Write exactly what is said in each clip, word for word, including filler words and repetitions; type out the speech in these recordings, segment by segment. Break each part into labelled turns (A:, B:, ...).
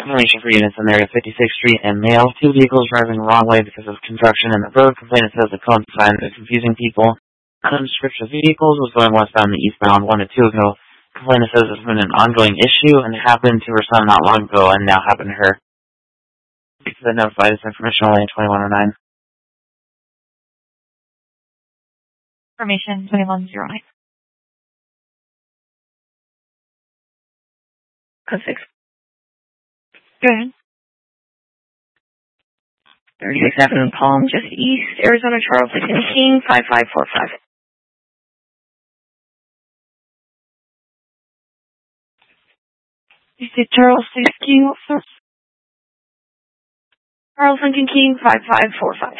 A: Information for units on area fifty-sixth Street and Mail. Two vehicles driving the wrong way because of construction in the road. Complainant says the cone sign is confusing people. The description of vehicles was going westbound and eastbound one to two ago. Complainant says it's been an ongoing issue and happened to her son not long ago and now happened to her. Because I notified this information only in twenty-one oh nine.
B: Information twenty-one oh nine. Code six. Go ahead. thirty-sixth Avenue, Palm, just east, Arizona, Charles King, five five four five. You said Charles King, what first? Charles Lincoln King, five five four five.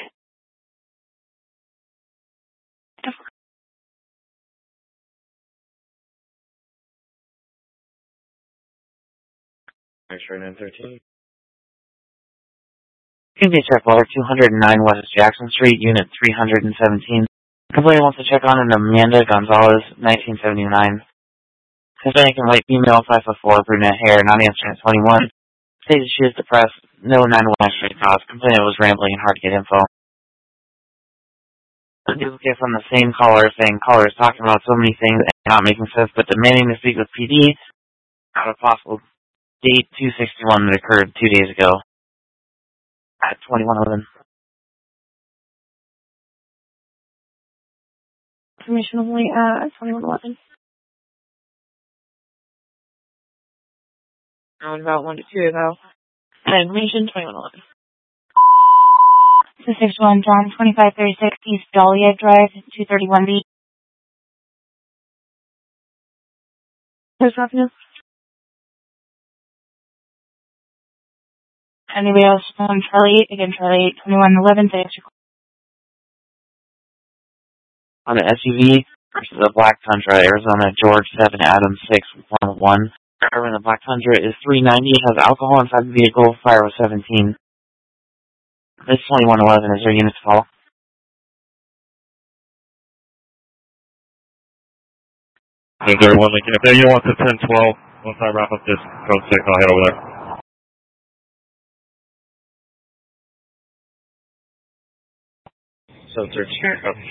A: X-ray nine thirteen. Can be check water two oh nine West Jackson Street, Unit three hundred seventeen. Complainant wants to check on an Amanda Gonzalez, nineteen seventy-nine. Hispanic and white female, five foot four, brunette hair, not answering at twenty-one. Stated she is depressed. No nine one one X-ray cause. Complainant was rambling and hard to get info. A duplicate from the same caller saying caller is talking about so many things and not making sense, but demanding to speak with P D out of possible date two sixty-one that occurred two days ago at twenty-one eleven.
B: Information only at twenty-one eleven. Around about one to two ago. And information twenty-one eleven. This is six one John, twenty-five thirty-six East Dahlia Drive, two thirty-one B. Who's happening? Anybody else from Charlie eight? Again, Charlie eight, twenty-one eleven. Thanks.
A: On an S U V versus a Black Tundra, Arizona, George seven, Adam six one one. Driver in the Black Tundra is three ninety, has alcohol inside the vehicle, fire was seventeen. This twenty-one eleven is your unit to call.
C: Is there one Lincoln? If they you want to ten twelve, once I wrap up this code six, I'll head over there.
A: So search.